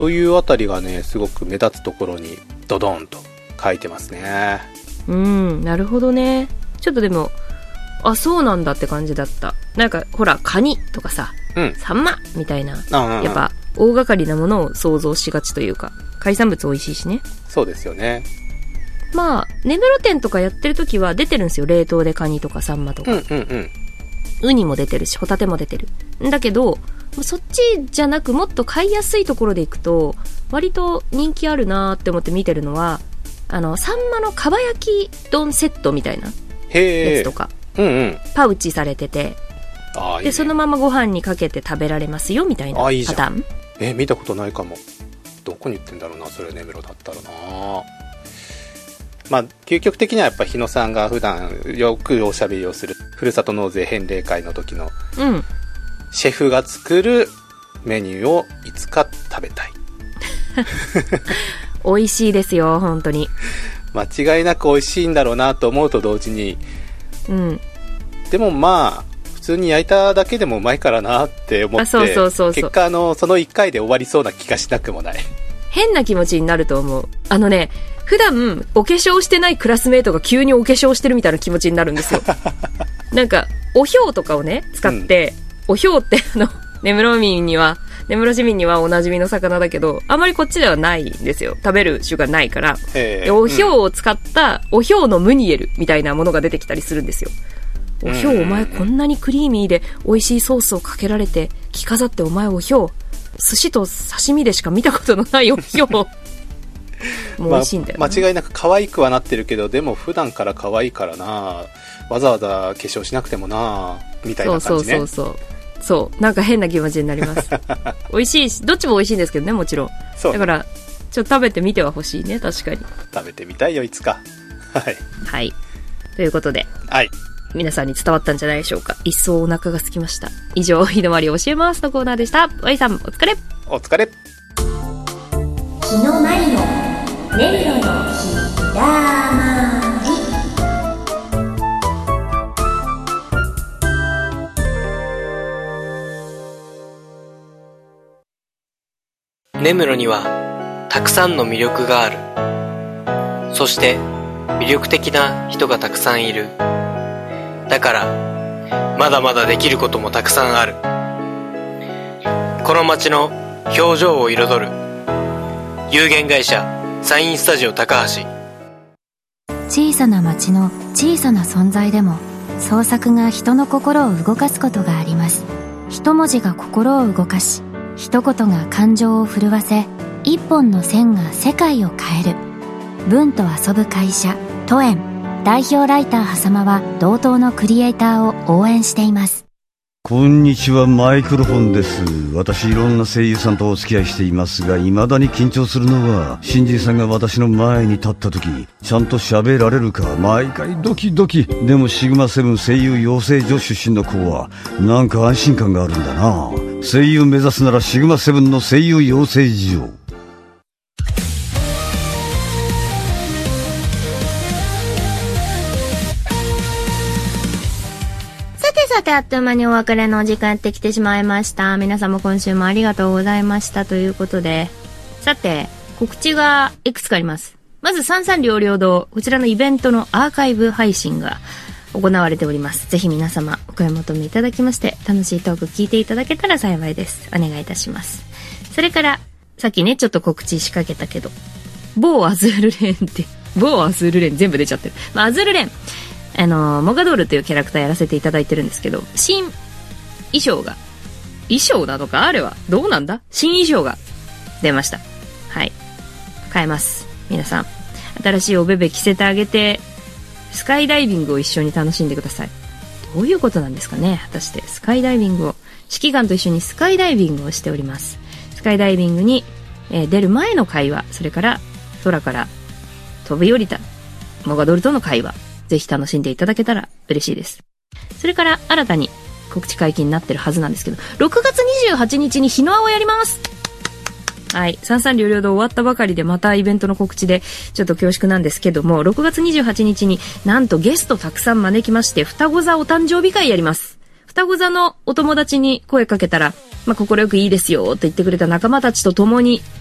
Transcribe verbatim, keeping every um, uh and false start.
というあたりがねすごく目立つところにドドンと書いてますね。 うん、なるほどね。ちょっとでもあそうなんだって感じだった。なんかほらカニとかさ、うん、サンマみたいな、うんうん、やっぱ大掛かりなものを想像しがちというか、海産物美味しいしね。 そうですよね。 まあ根室店とかやってる時は出てるんですよ、冷凍でカニとかサンマとか、うんうんうん、ウニも出てるしホタテも出てるんだけど、そっちじゃなくもっと買いやすいところで行くと割と人気あるなって思って見てるのは、あのサンマのかば焼き丼セットみたいなやつとか、うんうん、パウチされてて、あーいいね、でそのままご飯にかけて食べられますよみたいなパターン。あいいじゃん。 え見たことないかも。どこに売ってんだろうな、それ根室だったらな。まあ究極的にはやっぱ日野さんが普段よくおしゃべりをするふるさと納税返礼会の時の、うん、シェフが作るメニューをいつか食べたい美味しいですよ本当に。 間違いなく美味しいんだろうなと思うと同時に、うん、でもまあ普通に焼いただけでもうまいからなって思って、そうそうそうそう、結果あのそのいっかいで終わりそうな気がしなくもない。 変な気持ちになると思う。あのね、普段お化粧してないクラスメートが急にお化粧してるみたいな気持ちになるんですよなんかおひょうとかをね使って、うん、おひょうってあの根室民には根室市民にはおなじみの魚だけど、あまりこっちではないんですよ。食べる習慣ないから、えー、おひょうを使ったおひょうのムニエルみたいなものが出てきたりするんですよ。おひょう、お前こんなにクリーミーで美味しいソースをかけられて着飾ってお前おひょう寿司と刺身でしか見たことのないおひょうもう美味しいんだよ、ね、ま、 間違いなく可愛くはなってるけど、でも普段から可愛いからな、わざわざ化粧しなくてもなみたいな感じね。 そうそうそうそうそうなんか変な気持ちになります美味しいし、どっちも美味しいんですけどね、もちろんそう、ね、だからちょっと食べてみては欲しいね。確かに食べてみたいよいつかはいはいということで、はい、皆さんに伝わったんじゃないでしょうか。一層お腹が空きました。以上、日の丸教えますのコーナーでした。ワイさんお疲れ。 お疲れ。 日の丸の根室のひだまり。 根室にはたくさんの魅力がある。そして魅力的な人がたくさんいる。だからまだまだできることもたくさんある。この街の表情を彩る有限会社サインスタジオ高橋。 小さな街の小さな存在でも創作が人の心を動かすことがあります。一文字が心を動かし、一言が感情を震わせ、一本の線が世界を変える。文と遊ぶ会社トエン代表ライターはさまは同等のクリエイターを応援しています。 こんにちは、マイクロフォンです。私いろんな声優さんとお付き合いしていますが、未だに緊張するのは新人さんが私の前に立った時ちゃんと喋られるか毎回ドキドキ。でもシグマセブン声優養成所出身の子はなんか安心感があるんだな。声優目指すならシグマセブンの声優養成所。 さてあっという間にお別れのお時間やってきてしまいました。皆さんも今週もありがとうございましたということで、さて告知がいくつかあります。まず三三両両堂、こちらのイベントのアーカイブ配信が行われております。ぜひ皆様お買い求めいただきまして楽しいトーク聞いていただけたら幸いです。お願いいたします。それからさっきねちょっと告知仕掛けたけど、某アズールレーンって某アズールレーン全部出ちゃってる、まあ、アズールレーンあのモガドールというキャラクターやらせていただいてるんですけど、新衣装が衣装なのかあれはどうなんだ、新衣装が出ました。はい、買えます。皆さん新しいおべべ着せてあげてスカイダイビングを一緒に楽しんでください。どういうことなんですかね。果たしてスカイダイビングを指揮官と一緒にスカイダイビングをしております。スカイダイビングに、えー、出る前の会話、それから空から飛び降りたモガドールとの会話、ぜひ楽しんでいただけたら嬉しいです。それから新たに告知解禁になってるはずなんですけど、ろくがつにじゅうはちにちに日の輪をやります。はい、三三両両堂終わったばかりでまたイベントの告知でちょっと恐縮なんですけども、ろくがつにじゅうはちにちになんとゲストたくさん招きまして双子座お誕生日会やります。双子座のお友達に声かけたら、まあ、快くいいですよと言ってくれた仲間たちと共に